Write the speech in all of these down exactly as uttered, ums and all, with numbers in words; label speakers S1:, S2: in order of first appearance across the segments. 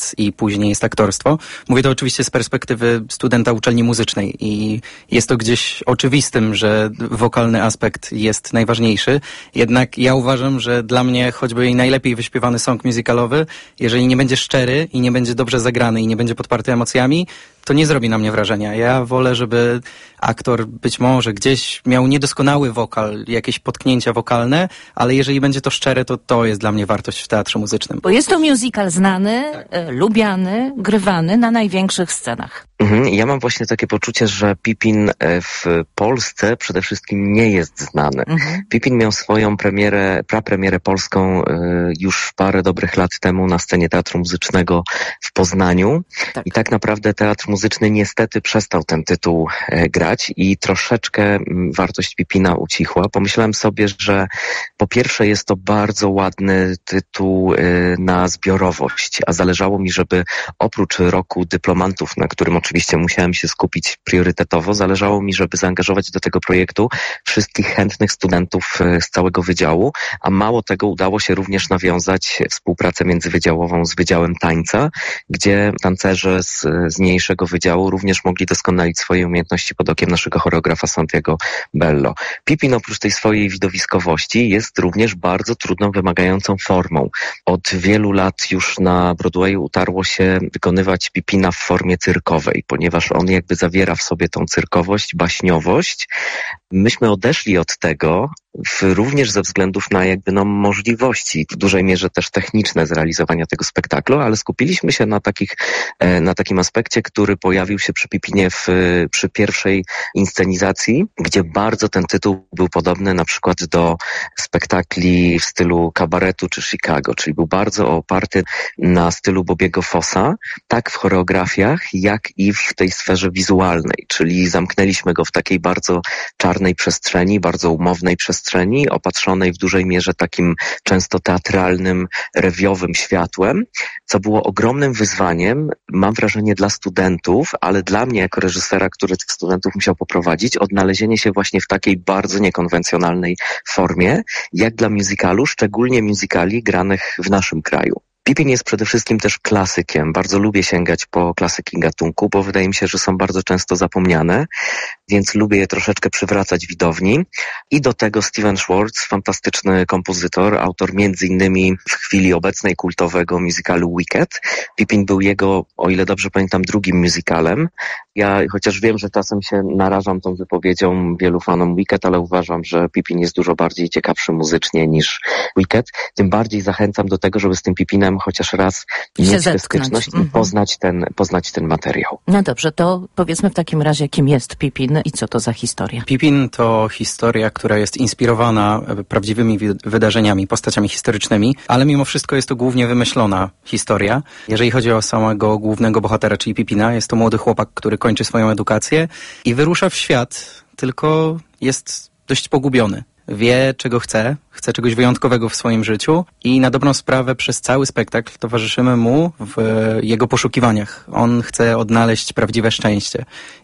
S1: taniec i później jest aktorstwo. Mówię to oczywiście z perspektywy studenta uczelni muzycznej i jest to gdzieś oczywistym, że wokalny aspekt jest najważniejszy. Jednak ja uważam, że dla mnie choćby i najlepiej wyśpiewany song musicalowy, jeżeli nie będzie szczery i nie będzie dobrze zagrany i nie będzie podparty emocjami, to nie zrobi na mnie wrażenia. Ja wolę, żeby aktor być może gdzieś miał niedoskonały wokal, jakieś potknięcia wokalne, ale jeżeli będzie to szczere, to to jest dla mnie wartość w teatrze muzycznym.
S2: Bo jest to musical znany, tak. e, lubiany, grywany na największych scenach.
S3: Mhm. Ja mam właśnie takie poczucie, że Pipin w Polsce przede wszystkim nie jest znany. Mhm. Pipin miał swoją premierę, prapremierę polską już parę dobrych lat temu na scenie Teatru Muzycznego w Poznaniu. Tak. I tak naprawdę Teatr Muzyczny niestety przestał ten tytuł grać i troszeczkę wartość Pipina ucichła. Pomyślałem sobie, że po pierwsze jest to bardzo ładny tytuł na zbiorowość, a zależało mi, żeby oprócz roku dyplomantów, na którym oczywiście musiałem się skupić priorytetowo, zależało mi, żeby zaangażować do tego projektu wszystkich chętnych studentów z całego wydziału, a mało tego udało się również nawiązać współpracę międzywydziałową z Wydziałem Tańca, gdzie tancerze z, z mniejszego wydziału również mogli doskonalić swoje umiejętności pod okiem naszego choreografa Santiago Bello. Pipin oprócz tej swojej widowiskowości jest również bardzo trudną, wymagającą formą. Od wielu lat już na Broadwayu utarło się wykonywać Pipina w formie cyrkowej, ponieważ on jakby zawiera w sobie tą cyrkowość, baśniowość. Myśmy odeszli od tego w, również ze względów na jakby no możliwości, w dużej mierze też techniczne zrealizowania tego spektaklu, ale skupiliśmy się na takich, na takim aspekcie, który pojawił się przy Pipinie w, przy pierwszej inscenizacji, gdzie bardzo ten tytuł był podobny na przykład do spektakli w stylu kabaretu czy Chicago, czyli był bardzo oparty na stylu Bobiego Fossa, tak w choreografiach, jak i w tej sferze wizualnej, czyli zamknęliśmy go w takiej bardzo czarnej przestrzeni, bardzo umownej przestrzeni, opatrzonej w dużej mierze takim często teatralnym, rewiowym światłem, co było ogromnym wyzwaniem, mam wrażenie, dla studentów, ale dla mnie jako reżysera, który tych studentów musiał poprowadzić, odnalezienie się właśnie w takiej bardzo niekonwencjonalnej formie, jak dla musicalu, szczególnie musicali granych w naszym kraju. Pipin jest przede wszystkim też klasykiem. Bardzo lubię sięgać po klasyki gatunku, bo wydaje mi się, że są bardzo często zapomniane, więc lubię je troszeczkę przywracać widowni. I do tego Steven Schwartz, fantastyczny kompozytor, autor między innymi w chwili obecnej kultowego musicalu Wicked. Pipin był jego, o ile dobrze pamiętam, drugim musicalem. Ja chociaż wiem, że czasem się narażam tą wypowiedzią wielu fanom Wicked, ale uważam, że Pipin jest dużo bardziej ciekawszy muzycznie niż Wicked. Tym bardziej zachęcam do tego, żeby z tym Pipinem chociaż raz mieć tę styczność i poznać ten, poznać ten materiał.
S2: No dobrze, to powiedzmy w takim razie, kim jest Pipin i co to za historia?
S1: Pipin to historia, która jest inspirowana prawdziwymi wydarzeniami, postaciami historycznymi, ale mimo wszystko jest to głównie wymyślona historia. Jeżeli chodzi o samego głównego bohatera, czyli Pipina, jest to młody chłopak, który kończy swoją edukację i wyrusza w świat, tylko jest dość pogubiony. Wie, czego chce, chce czegoś wyjątkowego w swoim życiu i na dobrą sprawę przez cały spektakl towarzyszymy mu w jego poszukiwaniach. On chce odnaleźć prawdziwe szczęście.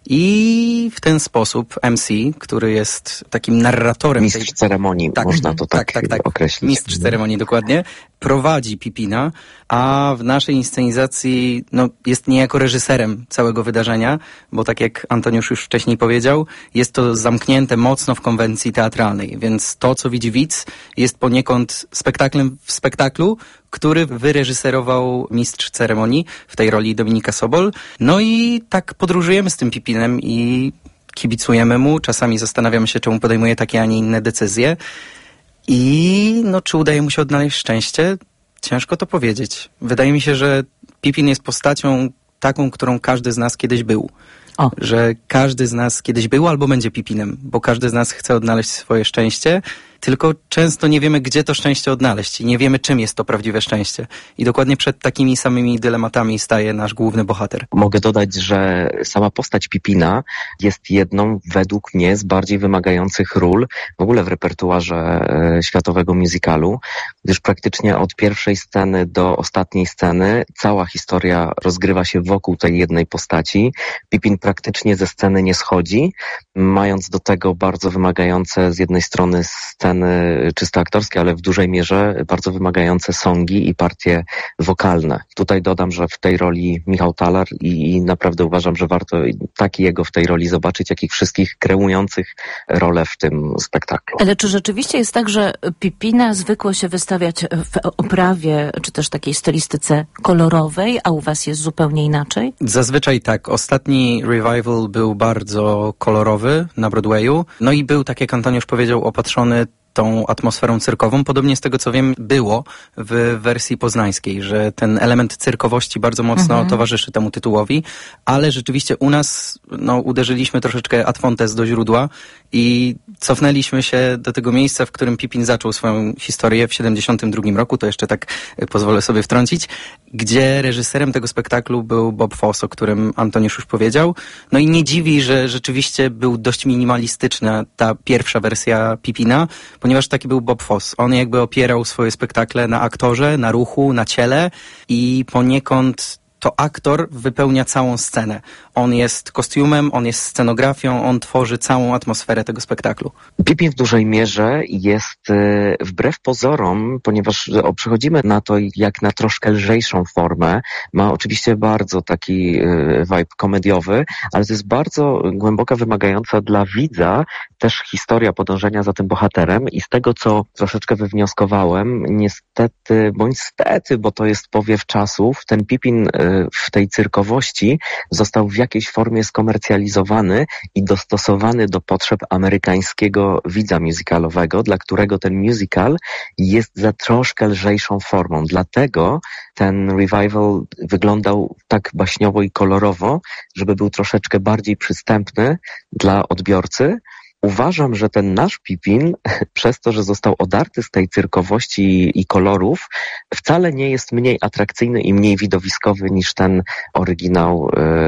S1: I w ten sposób M C, który jest takim narratorem...
S3: Mistrz tej... ceremonii, tak, można to tak, tak, tak, tak określić.
S1: Mistrz ceremonii, dokładnie. Prowadzi Pipina, a w naszej inscenizacji no, jest niejako reżyserem całego wydarzenia, bo tak jak Antoniusz już wcześniej powiedział, jest to zamknięte mocno w konwencji teatralnej, więc to, co widzi widz, jest poniekąd spektaklem w spektaklu, który wyreżyserował mistrz ceremonii, w tej roli Dominika Sobol. No i tak podróżujemy z tym Pipinem i kibicujemy mu, czasami zastanawiamy się, czemu podejmuje takie, a nie inne decyzje. I no, czy udaje mu się odnaleźć szczęście? Ciężko to powiedzieć. Wydaje mi się, że Pipin jest postacią taką, którą każdy z nas kiedyś był. O. Że każdy z nas kiedyś był albo będzie Pipinem, bo każdy z nas chce odnaleźć swoje szczęście, tylko często nie wiemy, gdzie to szczęście odnaleźć i nie wiemy, czym jest to prawdziwe szczęście. I dokładnie przed takimi samymi dylematami staje nasz główny bohater.
S3: Mogę dodać, że sama postać Pipina jest jedną według mnie z bardziej wymagających ról w ogóle w repertuarze e, światowego musicalu, gdyż praktycznie od pierwszej sceny do ostatniej sceny cała historia rozgrywa się wokół tej jednej postaci. Pipin praktycznie ze sceny nie schodzi, mając do tego bardzo wymagające z jednej strony sceny sceny czysto aktorskie, ale w dużej mierze bardzo wymagające songi i partie wokalne. Tutaj dodam, że w tej roli Michał Talar i, i naprawdę uważam, że warto tak jego w tej roli zobaczyć, jak i wszystkich kreujących rolę w tym spektaklu.
S2: Ale czy rzeczywiście jest tak, że Pipina zwykło się wystawiać w oprawie, czy też takiej stylistyce kolorowej, a u was jest zupełnie inaczej?
S1: Zazwyczaj tak. Ostatni revival był bardzo kolorowy na Broadwayu. No i był, tak jak Antoniusz powiedział, opatrzony tą atmosferą cyrkową. Podobnie z tego, co wiem, było w wersji poznańskiej, że ten element cyrkowości bardzo mocno mhm. towarzyszy temu tytułowi, ale rzeczywiście u nas no, uderzyliśmy troszeczkę ad fontes do źródła i cofnęliśmy się do tego miejsca, w którym Pipin zaczął swoją historię w siedemdziesiątym drugim roku, to jeszcze tak pozwolę sobie wtrącić, gdzie reżyserem tego spektaklu był Bob Fosse, o którym Antoniusz już powiedział. No i nie dziwi, że rzeczywiście był dość minimalistyczna ta pierwsza wersja Pipina, ponieważ taki był Bob Fosse. On jakby opierał swoje spektakle na aktorze, na ruchu, na ciele i poniekąd to aktor wypełnia całą scenę. On jest kostiumem, on jest scenografią, on tworzy całą atmosferę tego spektaklu.
S3: Pipin w dużej mierze jest e, wbrew pozorom, ponieważ o, przechodzimy na to jak na troszkę lżejszą formę. Ma oczywiście bardzo taki e, vibe komediowy, ale to jest bardzo głęboka, wymagająca dla widza też historia podążenia za tym bohaterem i z tego, co troszeczkę wywnioskowałem, niestety, bądź stety, bo to jest powiew czasów, ten Pipin e, w tej cyrkowości został w jakiejś formie skomercjalizowany i dostosowany do potrzeb amerykańskiego widza musicalowego, dla którego ten musical jest za troszkę lżejszą formą. Dlatego ten revival wyglądał tak baśniowo i kolorowo, żeby był troszeczkę bardziej przystępny dla odbiorcy. Uważam, że ten nasz Pipin, przez to, że został odarty z tej cyrkowości i kolorów, wcale nie jest mniej atrakcyjny i mniej widowiskowy niż ten oryginał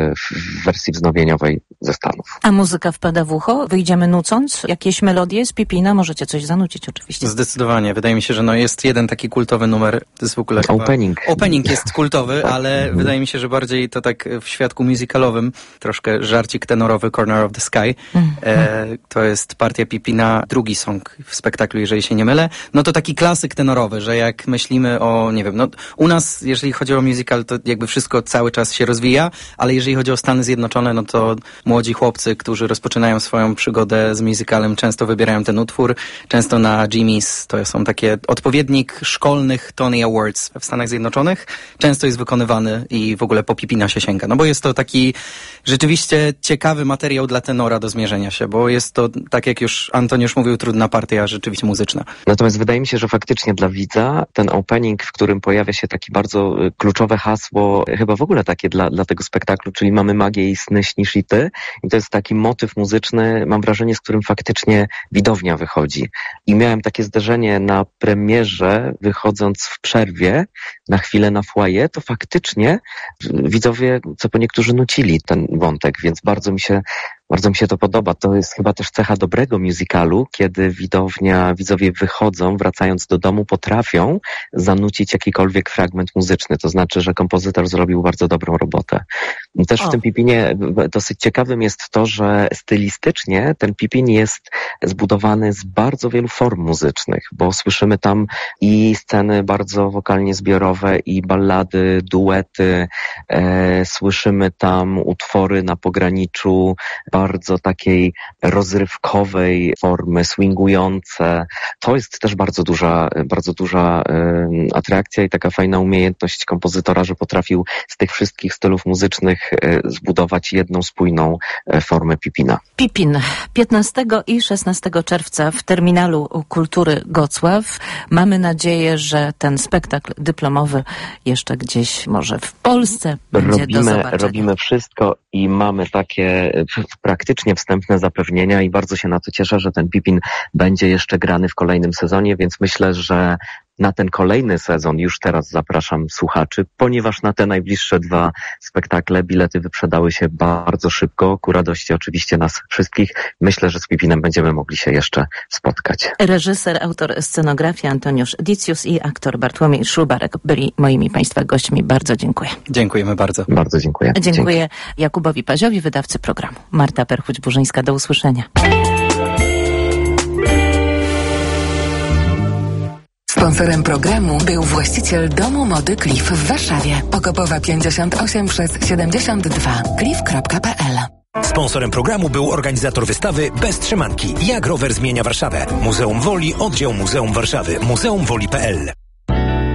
S3: w wersji wznowieniowej ze Stanów.
S2: A muzyka wpada w ucho? Wyjdziemy nucąc jakieś melodie z Pipina? Możecie coś zanucić oczywiście.
S1: Zdecydowanie. Wydaje mi się, że no jest jeden taki kultowy numer. To jest w ogóle
S3: Opening.
S1: Chyba... Opening jest kultowy, ale wydaje mi się, że bardziej to tak w świadku musicalowym. Troszkę żarcik tenorowy Corner of the Sky. Mm. E, to jest partia Pipina, drugi song w spektaklu, jeżeli się nie mylę. No to taki klasyk tenorowy, że jak myślimy o, nie wiem, no u nas, jeżeli chodzi o musical, to jakby wszystko cały czas się rozwija, ale jeżeli chodzi o Stany Zjednoczone, no to młodzi chłopcy, którzy rozpoczynają swoją przygodę z musicalem, często wybierają ten utwór. Często na Jimmy's to są takie odpowiednik szkolnych Tony Awards w Stanach Zjednoczonych. Często jest wykonywany i w ogóle po Pipina się sięga. No bo jest to taki rzeczywiście ciekawy materiał dla tenora do zmierzenia się, bo jest to, tak jak już Antoniusz mówił, trudna partia, rzeczywiście muzyczna.
S3: Natomiast wydaje mi się, że faktycznie dla widza ten opening, w którym pojawia się takie bardzo kluczowe hasło, chyba w ogóle takie dla, dla tego spektaklu, czyli mamy magię i sny, śnisz i ty. I to jest taki motyw muzyczny, mam wrażenie, z którym faktycznie widownia wychodzi. I miałem takie zderzenie na premierze, wychodząc w przerwie, na chwilę na foyer, to faktycznie widzowie, co po niektórzy nucili ten wątek, więc bardzo mi się Bardzo mi się to podoba. To jest chyba też cecha dobrego musicalu, kiedy widownia, widzowie wychodzą, wracając do domu, potrafią zanucić jakikolwiek fragment muzyczny. To znaczy, że kompozytor zrobił bardzo dobrą robotę. Też o. w tym Pipinie dosyć ciekawym jest to, że stylistycznie ten Pipin jest zbudowany z bardzo wielu form muzycznych, bo słyszymy tam i sceny bardzo wokalnie zbiorowe, i ballady, duety, e, słyszymy tam utwory na pograniczu bardzo takiej rozrywkowej formy, swingujące. To jest też bardzo duża, bardzo duża y, atrakcja i taka fajna umiejętność kompozytora, że potrafił z tych wszystkich stylów muzycznych y, zbudować jedną spójną y, formę Pipina.
S2: Pipin. piętnastego i szesnastego czerwca w Terminalu Kultury Gocław. Mamy nadzieję, że ten spektakl dyplomowy jeszcze gdzieś może w Polsce będzie
S3: robimy,
S2: do zobaczenia.
S3: Robimy wszystko i mamy takie praktycznie wstępne zapewnienia i bardzo się na to cieszę, że ten Pipin będzie jeszcze grany w kolejnym sezonie, więc myślę, że na ten kolejny sezon już teraz zapraszam słuchaczy, ponieważ na te najbliższe dwa spektakle bilety wyprzedały się bardzo szybko, ku radości oczywiście nas wszystkich. Myślę, że z Pipinem będziemy mogli się jeszcze spotkać.
S2: Reżyser, autor scenografii Antoniusz Dicius i aktor Bartłomiej Szlubarek byli moimi Państwa gośćmi. Bardzo dziękuję.
S1: Dziękujemy bardzo.
S3: Bardzo dziękuję.
S2: Dziękuję Dzięki. Jakubowi Paziowi, wydawcy programu. Marta Perchuć-Burzyńska, do usłyszenia.
S4: Sponsorem programu był właściciel Domu Mody Cliff w Warszawie. Okopowa pięćdziesiąt osiem przez siedemdziesiąt dwa. cliff kropka p l.
S5: Sponsorem programu był organizator wystawy Bez trzymanki. Jak rower zmienia Warszawę. Muzeum Woli, oddział Muzeum Warszawy. muzeum woli kropka p l.